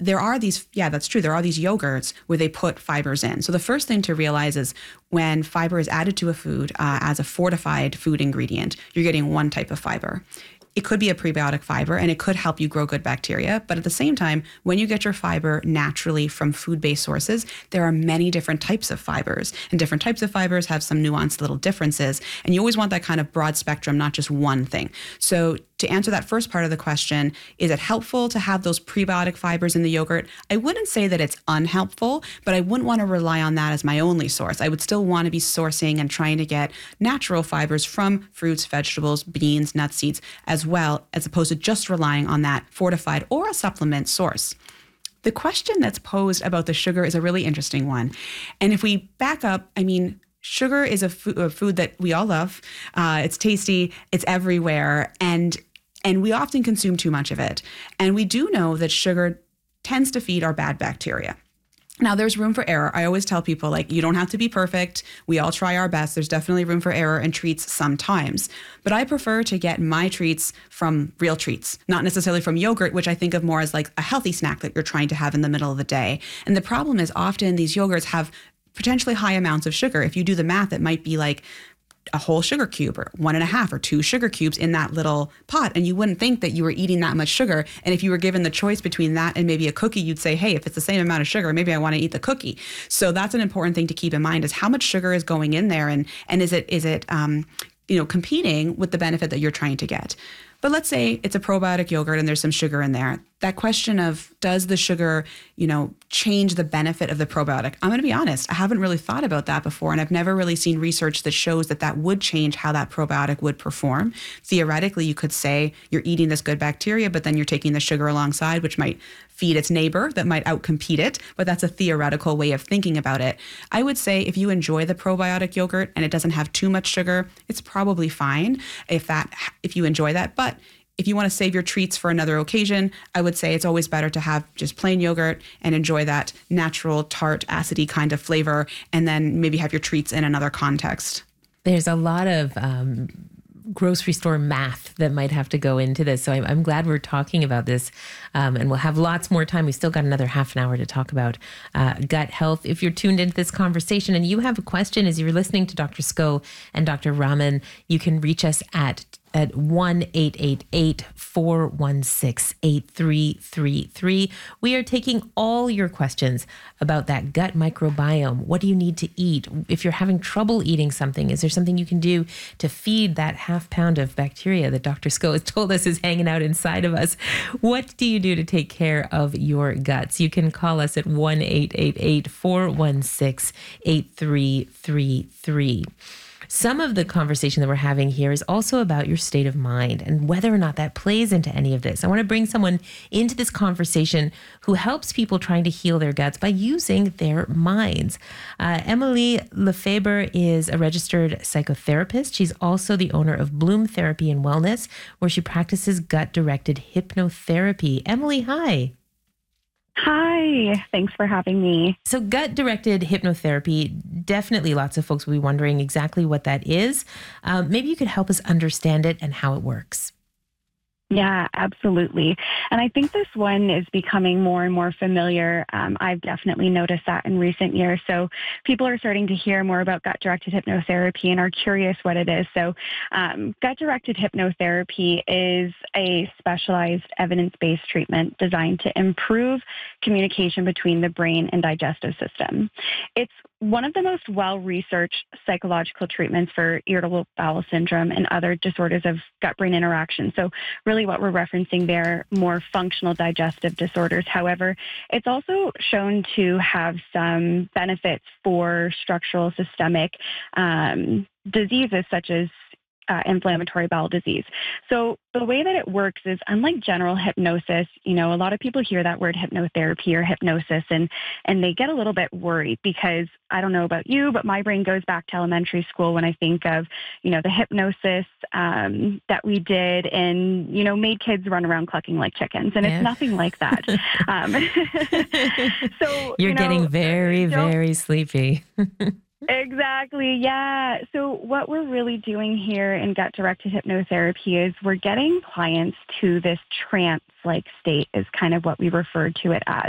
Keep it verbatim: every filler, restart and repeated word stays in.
there are these, yeah, that's true. There are these yogurts where they put fibers in. So the first thing to realize is when fiber is added to a food uh, as a fortified food ingredient, you're getting one type of fiber. It could be a prebiotic fiber and it could help you grow good bacteria. But at the same time, when you get your fiber naturally from food-based sources, there are many different types of fibers. And different types of fibers have some nuanced little differences. And you always want that kind of broad spectrum, not just one thing. So to answer that first part of the question, is it helpful to have those prebiotic fibers in the yogurt? I wouldn't say that it's unhelpful, but I wouldn't want to rely on that as my only source. I would still want to be sourcing and trying to get natural fibers from fruits, vegetables, beans, nuts, seeds, as well, as opposed to just relying on that fortified or a supplement source. The question that's posed about the sugar is a really interesting one. And if we back up, I mean, sugar is a, fo- a food that we all love. Uh, it's tasty, it's everywhere, and and we often consume too much of it. And we do know that sugar tends to feed our bad bacteria. Now, there's room for error. I always tell people, like, you don't have to be perfect. We all try our best. There's definitely room for error in treats sometimes. But I prefer to get my treats from real treats, not necessarily from yogurt, which I think of more as like a healthy snack that you're trying to have in the middle of the day. And the problem is often these yogurts have potentially high amounts of sugar. If you do the math, it might be like a whole sugar cube or one and a half or two sugar cubes in that little pot. And you wouldn't think that you were eating that much sugar. And if you were given the choice between that and maybe a cookie, you'd say, hey, if it's the same amount of sugar, maybe I want to eat the cookie. So that's an important thing to keep in mind, is how much sugar is going in there, and and is it is it um, you know, competing with the benefit that you're trying to get. But let's say it's a probiotic yogurt and there's some sugar in there. That question of, does the sugar, you know, change the benefit of the probiotic? I'm going to be honest, I haven't really thought about that before, and I've never really seen research that shows that that would change how that probiotic would perform. Theoretically, you could say you're eating this good bacteria, but then you're taking the sugar alongside, which might feed its neighbor that might outcompete it, but that's a theoretical way of thinking about it. I would say if you enjoy the probiotic yogurt and it doesn't have too much sugar, it's probably fine if that if you enjoy that. But if you want to save your treats for another occasion, I would say it's always better to have just plain yogurt and enjoy that natural, tart, acidy kind of flavor, and then maybe have your treats in another context. There's a lot of um, grocery store math that might have to go into this. So I'm, I'm glad we're talking about this, um, and we'll have lots more time. We still got another half an hour to talk about uh, gut health. If you're tuned into this conversation and you have a question as you're listening to Doctor Sko and Doctor Raman, you can reach us at at one eight eight eight, four one six, eight three three three. We are taking all your questions about that gut microbiome. What do you need to eat? If you're having trouble eating something, is there something you can do to feed that half pound of bacteria that Doctor Sko has told us is hanging out inside of us? What do you do to take care of your guts? You can call us at one eight eight eight, four one six, eight three three three. Some of the conversation that we're having here is also about your state of mind and whether or not that plays into any of this. I want to bring someone into this conversation who helps people trying to heal their guts by using their minds. Uh, Emily Lefebvre is a registered psychotherapist. She's also the owner of Bloom Therapy and Wellness, where she practices gut-directed hypnotherapy. Emily, hi. Hi, thanks for having me. So gut-directed hypnotherapy, definitely lots of folks will be wondering exactly what that is. Um, maybe you could help us understand it and how it works. Yeah, absolutely. And I think this one is becoming more and more familiar. Um, I've definitely noticed that in recent years. So people are starting to hear more about gut-directed hypnotherapy and are curious what it is. So um, gut-directed hypnotherapy is a specialized evidence-based treatment designed to improve communication between the brain and digestive system. It's one of the most well-researched psychological treatments for irritable bowel syndrome and other disorders of gut-brain interaction. So really what we're referencing there, more functional digestive disorders. However, it's also shown to have some benefits for structural systemic um, diseases such as Uh, inflammatory bowel disease. So the way that it works is, unlike general hypnosis, you know, a lot of people hear that word hypnotherapy or hypnosis and and they get a little bit worried because I don't know about you, but my brain goes back to elementary school when I think of, you know, the hypnosis um, that we did and, you know, made kids run around clucking like chickens. And yeah. It's nothing like that. um, so You're you know, getting very, very sleepy. Exactly. Yeah. So what we're really doing here in gut-directed hypnotherapy is we're getting clients to this trance-like state is kind of what we refer to it as.